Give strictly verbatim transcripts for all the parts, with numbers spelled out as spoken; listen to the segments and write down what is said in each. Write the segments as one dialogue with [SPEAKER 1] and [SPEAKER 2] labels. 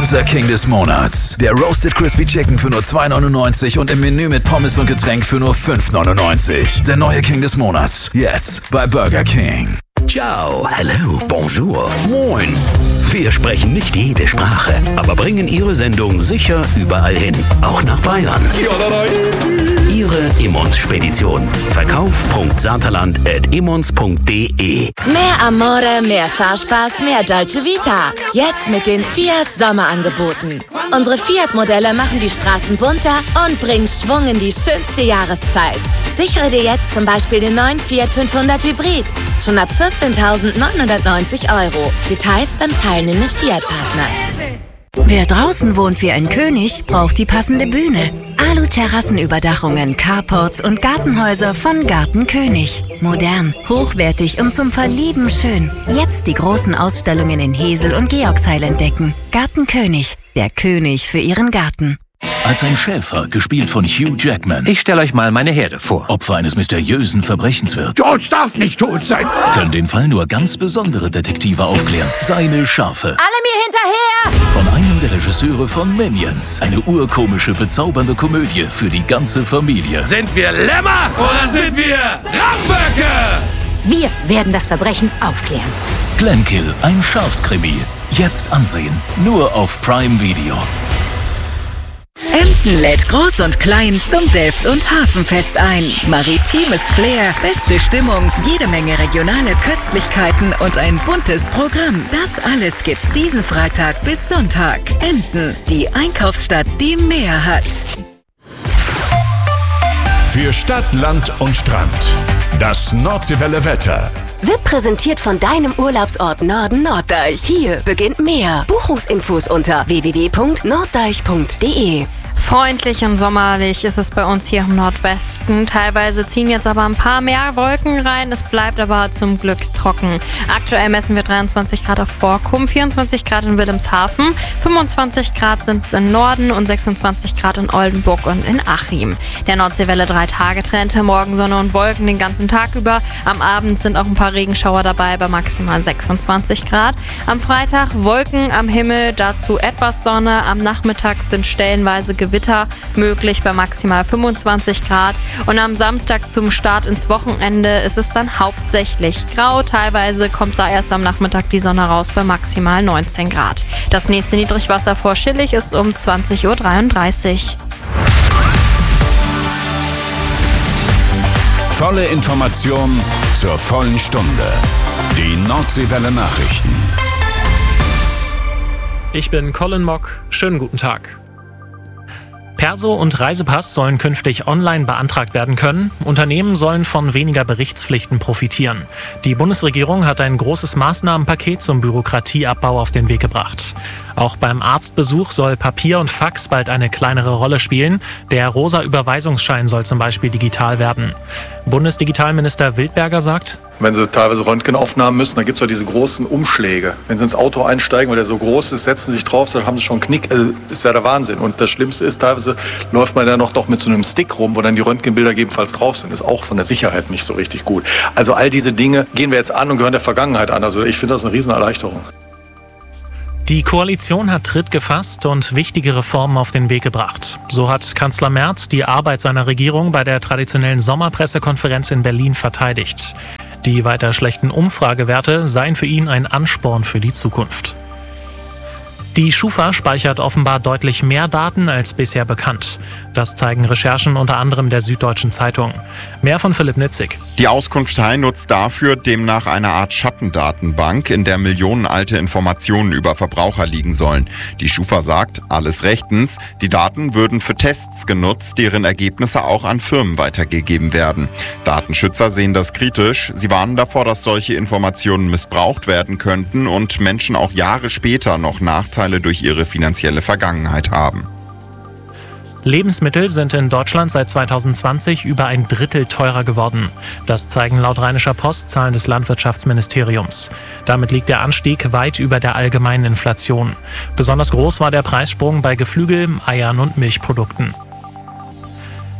[SPEAKER 1] Burger King des Monats. Der Roasted Crispy Chicken für nur zwei neunundneunzig und im Menü mit Pommes und Getränk für nur fünf neunundneunzig. Der neue King des Monats. Jetzt bei Burger King.
[SPEAKER 2] Ciao, hello, bonjour, moin. Wir sprechen nicht jede Sprache, aber bringen Ihre Sendung sicher überall hin, auch nach Bayern. Ihre Immons-Spedition. Verkauf.saterland at immons punkt de.
[SPEAKER 3] Mehr Amore, mehr Fahrspaß, mehr Dolce Vita. Jetzt mit den Fiat Sommerangeboten. Unsere Fiat-Modelle machen die Straßen bunter und bringen Schwung in die schönste Jahreszeit. Sichere dir jetzt zum Beispiel den neuen Fiat fünfhundert Hybrid. Schon ab vierzehntausendneunhundertneunzig Euro. Details beim teilnehmenden Fiat-Partner.
[SPEAKER 4] Wer draußen wohnt wie ein König, braucht die passende Bühne. Alu-Terrassenüberdachungen, Carports und Gartenhäuser von Garten König. Modern, hochwertig und zum Verlieben schön. Jetzt die großen Ausstellungen in Hesel und Georgsheil entdecken. Garten König, der König für Ihren Garten.
[SPEAKER 1] Als ein Schäfer, gespielt von Hugh Jackman,
[SPEAKER 5] Ich stelle euch mal meine Herde vor.
[SPEAKER 1] Opfer eines mysteriösen Verbrechens wird,
[SPEAKER 6] George darf nicht tot sein.
[SPEAKER 1] können den Fall nur ganz besondere Detektive aufklären. Seine Schafe.
[SPEAKER 3] Alle mir hinterher!
[SPEAKER 1] Von einem der Regisseure von Minions. Eine urkomische, bezaubernde Komödie für die ganze Familie.
[SPEAKER 6] Sind wir Lämmer oder sind wir Ramböcke?
[SPEAKER 7] Wir werden das Verbrechen aufklären.
[SPEAKER 1] Glenkill, ein Schafskrimi. Jetzt ansehen. Nur auf Prime Video.
[SPEAKER 4] Emden lädt groß und klein zum Delft- und Hafenfest ein. Maritimes Flair, beste Stimmung, jede Menge regionale Köstlichkeiten und ein buntes Programm. Das alles gibt's diesen Freitag bis Sonntag. Emden, die Einkaufsstadt, die mehr hat.
[SPEAKER 8] Für Stadt, Land und Strand. Das Nordseewelle Wetter.
[SPEAKER 9] Wird präsentiert von deinem Urlaubsort Norden Norddeich. Hier beginnt mehr. Buchungsinfos unter w w w punkt norddeich punkt de.
[SPEAKER 10] Freundlich und sommerlich ist es bei uns hier im Nordwesten. Teilweise ziehen jetzt aber ein paar mehr Wolken rein. Es bleibt aber zum Glück trocken. Aktuell messen wir dreiundzwanzig Grad auf Borkum, vierundzwanzig Grad in Wilhelmshaven, fünfundzwanzig Grad sind es im Norden und sechsundzwanzig Grad in Oldenburg und in Achim. Der Nordseewelle drei-Tage-Trend, morgen Sonne und Wolken den ganzen Tag über. Am Abend sind auch ein paar Regenschauer dabei bei maximal sechsundzwanzig Grad. Am Freitag Wolken am Himmel, dazu etwas Sonne. Am Nachmittag sind stellenweise Gewitter möglich bei maximal fünfundzwanzig Grad. Und am Samstag zum Start ins Wochenende ist es dann hauptsächlich grau. Teilweise kommt da erst am Nachmittag die Sonne raus bei maximal neunzehn Grad. Das nächste Niedrigwasser vor Schillig ist um zwanzig Uhr dreiunddreißig.
[SPEAKER 8] Volle Information zur vollen Stunde. Die Nordseewelle Nachrichten.
[SPEAKER 11] Ich bin Colin Mock. Schönen guten Tag. Perso und Reisepass sollen künftig online beantragt werden können. Unternehmen sollen von weniger Berichtspflichten profitieren. Die Bundesregierung hat ein großes Maßnahmenpaket zum Bürokratieabbau auf den Weg gebracht. Auch beim Arztbesuch soll Papier und Fax bald eine kleinere Rolle spielen. Der rosa Überweisungsschein soll zum Beispiel digital werden. Bundesdigitalminister Wildberger sagt:
[SPEAKER 12] Wenn Sie teilweise Röntgenaufnahmen müssen, dann gibt es ja diese großen Umschläge. Wenn Sie ins Auto einsteigen, weil der so groß ist, setzen Sie sich drauf, dann haben Sie schon einen Knick. Also, ist ja der Wahnsinn. Und das Schlimmste ist, teilweise läuft man ja noch doch mit so einem Stick rum, wo dann die Röntgenbilder gegebenenfalls drauf sind. Ist auch von der Sicherheit nicht so richtig gut. Also all diese Dinge gehen wir jetzt an und gehören der Vergangenheit an. Also ich finde das eine Riesenerleichterung.
[SPEAKER 11] Die Koalition hat Tritt gefasst und wichtige Reformen auf den Weg gebracht. So hat Kanzler Merz die Arbeit seiner Regierung bei der traditionellen Sommerpressekonferenz in Berlin verteidigt. Die weiter schlechten Umfragewerte seien für ihn ein Ansporn für die Zukunft. Die Schufa speichert offenbar deutlich mehr Daten als bisher bekannt. Das zeigen Recherchen unter anderem der Süddeutschen Zeitung. Mehr von Philipp Nitzig.
[SPEAKER 13] Die Auskunftei nutzt dafür demnach eine Art Schattendatenbank, in der millionenalte Informationen über Verbraucher liegen sollen. Die Schufa sagt, alles rechtens, die Daten würden für Tests genutzt, deren Ergebnisse auch an Firmen weitergegeben werden. Datenschützer sehen das kritisch. Sie warnen davor, dass solche Informationen missbraucht werden könnten und Menschen auch Jahre später noch Nachteile durch ihre finanzielle Vergangenheit haben.
[SPEAKER 11] Lebensmittel sind in Deutschland seit zweitausendzwanzig über ein Drittel teurer geworden. Das zeigen laut Rheinischer Post Zahlen des Landwirtschaftsministeriums. Damit liegt der Anstieg weit über der allgemeinen Inflation. Besonders groß war der Preissprung bei Geflügel, Eiern und Milchprodukten.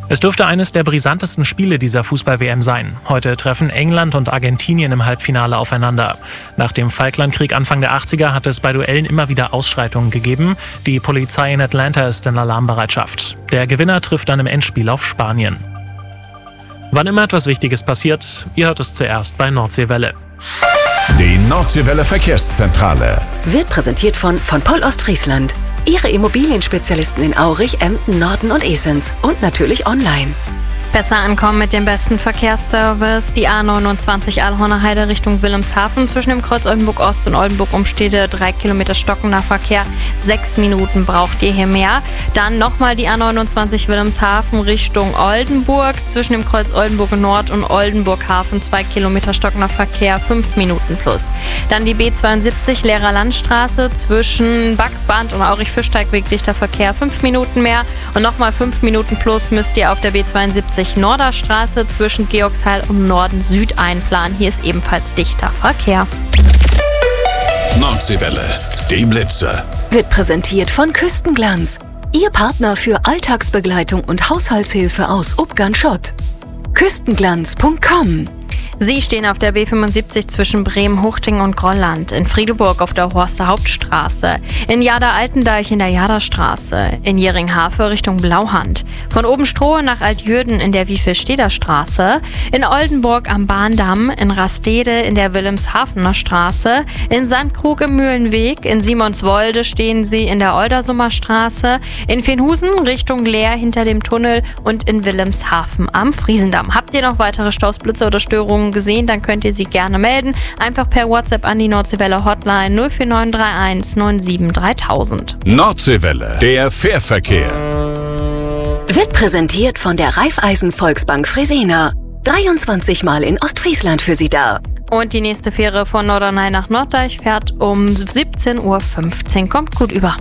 [SPEAKER 11] Es dürfte eines der brisantesten Spiele dieser Fußball-W M sein. Heute treffen England und Argentinien im Halbfinale aufeinander. Nach dem Falklandkrieg Anfang der achtziger hat es bei Duellen immer wieder Ausschreitungen gegeben. Die Polizei in Atlanta ist in Alarmbereitschaft. Der Gewinner trifft dann im Endspiel auf Spanien. Wann immer etwas Wichtiges passiert, ihr hört es zuerst bei Nordseewelle.
[SPEAKER 8] Die Nordseewelle Verkehrszentrale
[SPEAKER 9] wird präsentiert von von Pol Ostfriesland. Ihre Immobilienspezialisten in Aurich, Emden, Norden und Esens und natürlich online.
[SPEAKER 10] Besser ankommen mit dem besten Verkehrsservice. Die A neunundzwanzig Aalhorner Heide Richtung Wilhelmshaven zwischen dem Kreuz Oldenburg Ost und Oldenburg Umstede. Drei Kilometer stockender Verkehr. Sechs Minuten braucht ihr hier mehr. Dann nochmal die A neunundzwanzig Wilhelmshaven Richtung Oldenburg zwischen dem Kreuz Oldenburg Nord und Oldenburg Hafen. Zwei Kilometer stockender Verkehr. Fünf Minuten plus. Dann die B zweiundsiebzig Lehrer Landstraße zwischen Backband und Aurich-Fischteigweg dichter Verkehr. Fünf Minuten mehr. Und nochmal fünf Minuten plus müsst ihr auf der B zweiundsiebzig Norderstraße zwischen Georgsheil und Norden Süd einplanen. Hier ist ebenfalls dichter Verkehr.
[SPEAKER 8] Nordseewelle, die Blitze.
[SPEAKER 9] Wird präsentiert von Küstenglanz. Ihr Partner für Alltagsbegleitung und Haushaltshilfe aus Ubgan-Schott. Küstenglanz punkt com.
[SPEAKER 10] Sie stehen auf der B fünfundsiebzig zwischen Bremen-Huchting und Grolland, in Friedeburg auf der Horster Hauptstraße, in Jada-Altendeich in der Jadastraße, in Jering-Hafe Richtung Blauhand, von Obenstrohe nach Altjürden in der Wiefelsteder Straße, in Oldenburg am Bahndamm, in Rastede in der Wilhelmshavener Straße, in Sandkrug im Mühlenweg, in Simonswolde stehen Sie in der Oldersummer Straße, in Fenhusen Richtung Leer hinter dem Tunnel und in Wilhelmshaven am Friesendamm. Habt ihr noch weitere Staus, Blitze oder Störungen gesehen, dann könnt ihr sie gerne melden. Einfach per WhatsApp an die Nordseewelle Hotline null vier neun drei eins neun sieben dreitausend.
[SPEAKER 8] Nordseewelle, der Fährverkehr.
[SPEAKER 9] Wird präsentiert von der Raiffeisen Volksbank Fresenier. dreiundzwanzig Mal in Ostfriesland für Sie da.
[SPEAKER 10] Und die nächste Fähre von Norderney nach Norddeich fährt um siebzehn Uhr fünfzehn. Kommt gut über.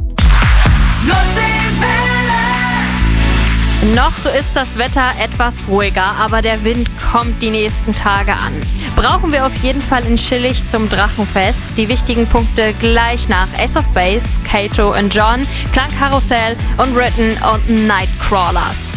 [SPEAKER 10] Noch ist das Wetter etwas ruhiger, aber der Wind kommt die nächsten Tage an. Brauchen wir auf jeden Fall in Schillig zum Drachenfest. Die wichtigen Punkte gleich nach Ace of Base, Kato und John, Klangkarussell und Written und Nightcrawlers.